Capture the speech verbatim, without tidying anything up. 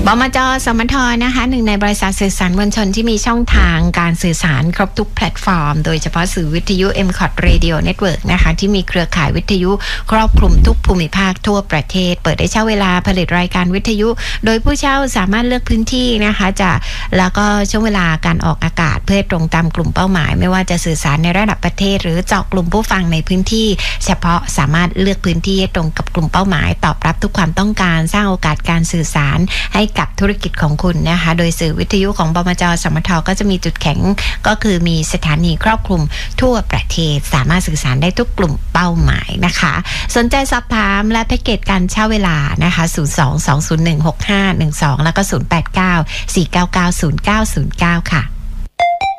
บมจ.สมท.นะคะหนึ่งในบริษัทสื่อสารมวลชนที่มีช่องทางการสื่อสารครบทุกแพลตฟอร์มโดยเฉพาะสื่อวิทยุ เอ็ม ซี โอ ที Radio Network นะคะที่มีเครือข่ายวิทยุครอบคลุมทุกภูมิภาคทั่วประเทศเปิดให้เช่าเวลาผลิตรายการวิทยุโดยผู้เช่าสามารถเลือกพื้นที่นะคะจะแล้วก็ช่วงเวลาการออกอากาศเพื่อตรงตามกลุ่มเป้าหมายไม่ว่าจะสื่อสารในระดับประเทศหรือเจาะกลุ่มผู้ฟังในพื้นที่เฉพาะสามารถเลือกพื้นที่ให้ตรงกับกลุ่มเป้าหมายตอบรับทุกความต้องการสร้างโอกาสการสื่อสารให้กับธุรกิจของคุณนะคะโดยสื่อวิทยุของบมจ.สมท.ก็จะมีจุดแข็งก็คือมีสถานีครอบคลุมทั่วประเทศสามารถสื่อสารได้ทุกกลุ่มเป้าหมายนะคะสนใจสอบถามและแพ็กเกจการเช่าเวลานะคะศูนย์ สอง สอง ศูนย์ หนึ่ง หก ห้า หนึ่ง สองแล้วก็ศูนย์ แปด เก้า สี่ เก้า เก้า ศูนย์ เก้า ศูนย์ เก้าค่ะ